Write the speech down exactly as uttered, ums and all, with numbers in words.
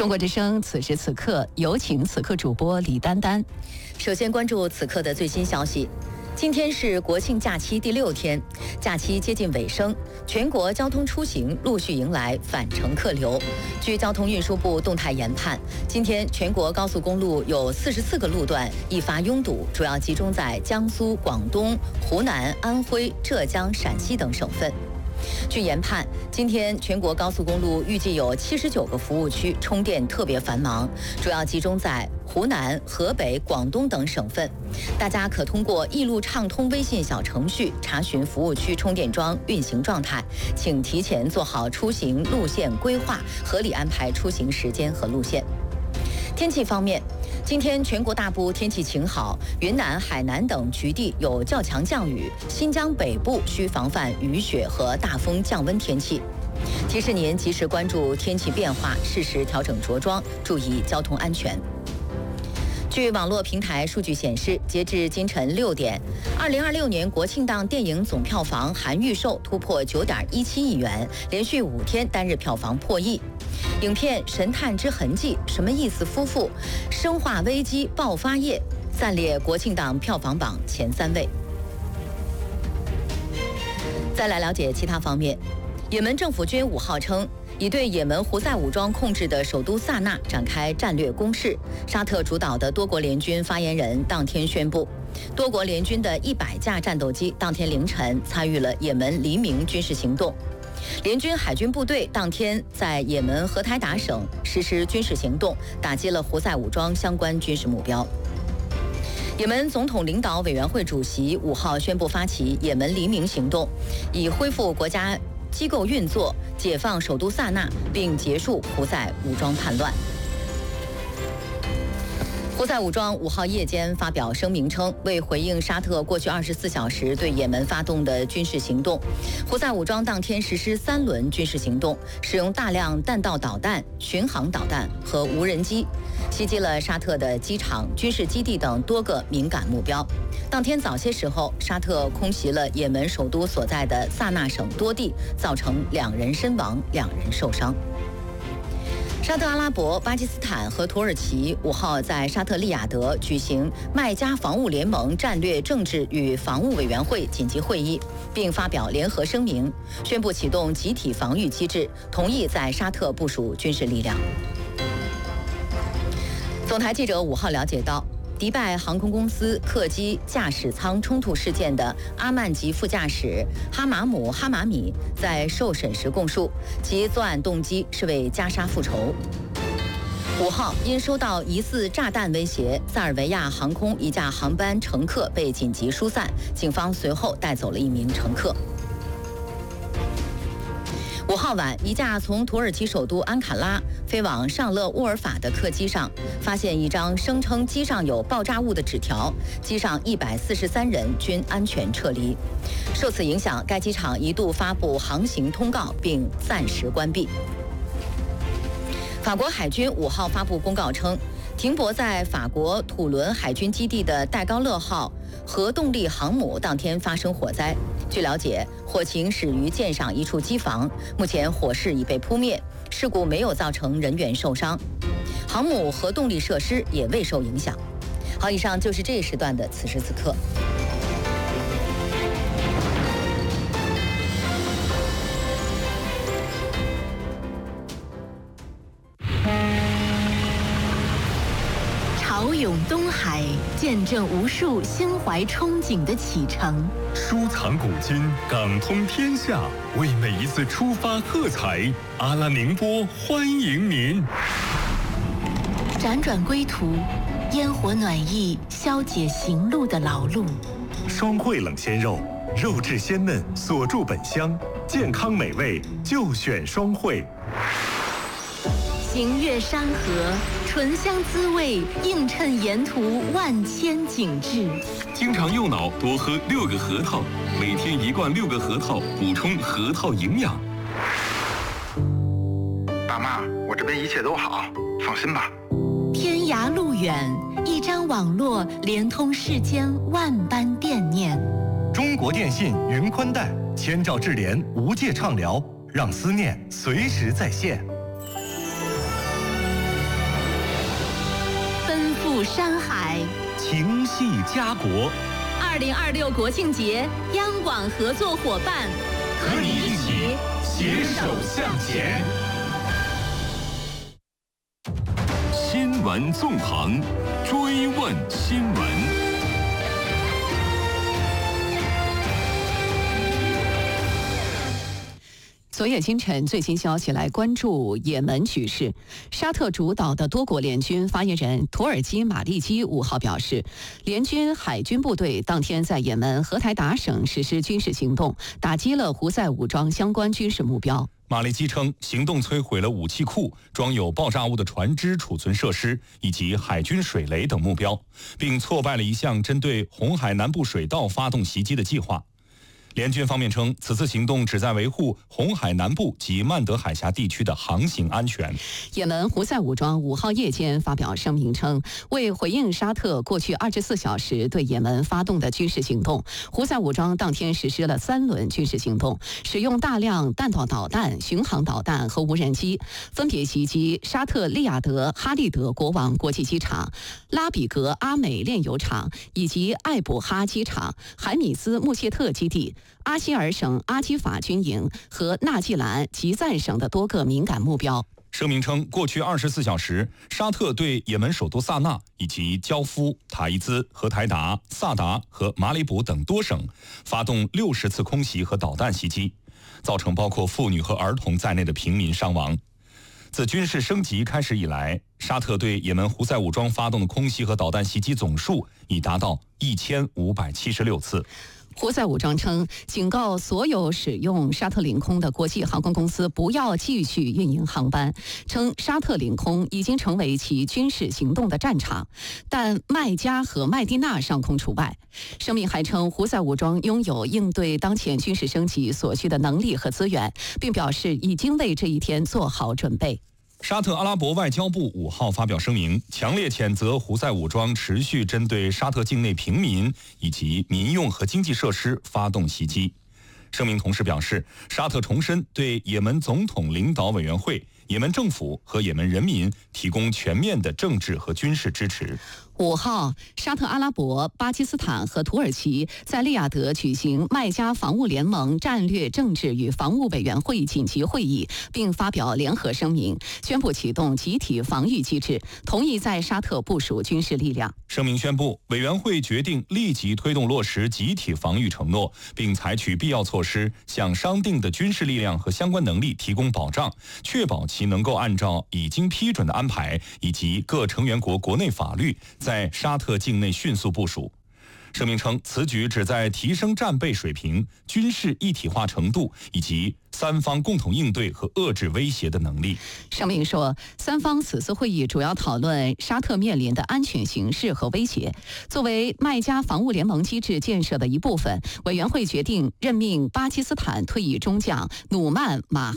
中国之声此时此刻有请此刻主播李丹丹。 首先关注此刻的最新消息。今天是国庆假期第六天，假期接近尾声，全国交通出行陆续迎来返程客流。据交通运输部动态研判，今天全国高速公路有四十四个路段易发拥堵，主要集中在江苏、广东、湖南、安徽、浙江、陕西等省份。据研判，今天全国高速公路预计有七十九个服务区充电特别繁忙，主要集中在湖南、河北、广东等省份。大家可通过易路畅通微信小程序查询服务区充电桩运行状态，请提前做好出行路线规划，合理安排出行时间和路线。天气方面，今天全国大部天气晴好，云南、海南等局地有较强降雨，新疆北部需防范雨雪和大风降温天气。提示您及时关注天气变化，适时调整着装，注意交通安全。据网络平台数据显示，截至今晨六点，二零二六年国庆档电影总票房含预售突破九点一七亿元，连续五天单日票房破亿。影片《神探之痕迹》、什么意思夫妇、生化危机爆发夜暂列国庆档票房榜前三位。再来了解其他方面，也门政府军五号称，已对也门胡塞武装控制的首都萨那展开战略攻势。沙特主导的多国联军发言人当天宣布，多国联军的一百架战斗机当天凌晨参与了也门黎明军事行动。联军海军部队当天在也门荷台达省实施军事行动，打击了胡塞武装相关军事目标。也门总统领导委员会主席五号宣布发起也门黎明行动，以恢复国家机构运作，解放首都萨那，并结束胡塞武装叛乱。胡塞武装五号夜间发表声明称，为回应沙特过去二十四小时对也门发动的军事行动，胡塞武装当天实施三轮军事行动，使用大量弹道导弹、巡航导弹和无人机，袭击了沙特的机场、军事基地等多个敏感目标。当天早些时候，沙特空袭了也门首都所在的萨那省多地，造成两人身亡、两人受伤。沙特阿拉伯、巴基斯坦和土耳其五号在沙特利雅得举行麦加防务联盟战略政治与防务委员会紧急会议，并发表联合声明，宣布启动集体防御机制，同意在沙特部署军事力量。总台记者五号了解到，迪拜航空公司客机驾驶舱冲突事件的阿曼籍副驾驶哈马姆·哈马米在受审时供述，其作案动机是为加沙复仇。五号因收到疑似炸弹威胁，塞尔维亚航空一架航班乘客被紧急疏散，警方随后带走了一名乘客。五号晚，一架从土耳其首都安卡拉飞往上勒沃尔法的客机上，发现一张声称机上有爆炸物的纸条，机上一百四十三人均安全撤离。受此影响，该机场一度发布航行通告，并暂时关闭。法国海军五号发布公告称，停泊在法国土伦海军基地的戴高乐号核动力航母当天发生火灾。据了解，火情始于舰上一处机房，目前火势已被扑灭，事故没有造成人员受伤，航母核动力设施也未受影响。好，以上就是这一时段的此时此刻。 潮涌东海，见证无数心怀憧憬的启程。 收藏古今，港通天下，为每一次出发喝彩。阿拉宁波欢迎您。 辗转归途，烟火暖意消解行路的劳碌。 双汇冷鲜肉，肉质鲜嫩，锁住本乡，健康美味就选双汇。 行越山河，醇香滋味映衬沿途万千景致。 经常右脑多喝六个核桃，每天一罐六个核桃，补充核桃营养。 爸妈，我这边一切都好，放心吧。 天涯路远，一张网络连通世间万般惦念。 中国电信云宽带，千兆智联无界畅聊，让思念随时在线。 入山海， 情系家国。 二零二六国庆节，央广合作伙伴， 和你一起携手向前。新闻纵横，追问新闻。 昨夜今晨最新消息来关注也门局势。沙特主导的多国联军发言人土耳其马利基五号表示，联军海军部队当天在也门荷台达省实施军事行动，打击了胡塞武装相关军事目标。 马利基称，行动摧毁了武器库、装有爆炸物的船只储存设施以及海军水雷等目标，并挫败了一项针对红海南部水道发动袭击的计划。联军方面称，此次行动旨在维护红海南部及曼德海峡地区的航行安全。 也门胡塞武装五号夜间发表声明称，为回应沙特过去二十四小时对也门发动的军事行动，胡塞武装当天实施了三轮军事行动，使用大量弹道导弹、巡航导弹和无人机，分别袭击沙特利雅得哈利德国王国际机场、拉比格阿美炼油厂以及艾卜哈机场、海米斯穆谢特基地、阿希尔省阿基法军营和纳季兰吉赞省的多个敏感目标。 声明称，过去二十四小时，沙特对也门首都萨那以及焦夫、塔伊兹、荷台达、萨达和马里卜等多省发动六十次空袭和导弹袭击，造成包括妇女和儿童在内的平民伤亡。自军事升级开始以来，沙特对也门胡塞武装发动的空袭和导弹袭击总数已达到一千五百七十六次。 胡塞武装称，警告所有使用沙特领空的国际航空公司不要继续运营航班，称沙特领空已经成为其军事行动的战场，但麦加和麦地那上空除外。声明还称，胡塞武装拥有应对当前军事升级所需的能力和资源，并表示已经为这一天做好准备。 沙特阿拉伯外交部五号发表声明，强烈谴责胡塞武装持续针对沙特境内平民以及民用和经济设施发动袭击。声明同时表示，沙特重申对也门总统领导委员会、也门政府和也门人民提供全面的政治和军事支持。 五号，沙特阿拉伯、巴基斯坦和土耳其在利雅得举行麦加防务联盟战略政治与防务委员会紧急会议，并发表联合声明，宣布启动集体防御机制，同意在沙特部署军事力量。 声明宣布，委员会决定立即推动落实集体防御承诺，并采取必要措施，向商定的军事力量和相关能力提供保障，确保其能够按照已经批准的安排以及各成员国国内法律，在沙特境内迅速部署。声明称，此举旨在提升战备水平、军事一体化程度以及三方共同应对和遏制威胁的能力。 声明说，三方此次会议主要讨论沙特面临的安全形势和威胁。作为麦加防务联盟机制建设的一部分，委员会决定任命巴基斯坦退役中将努曼马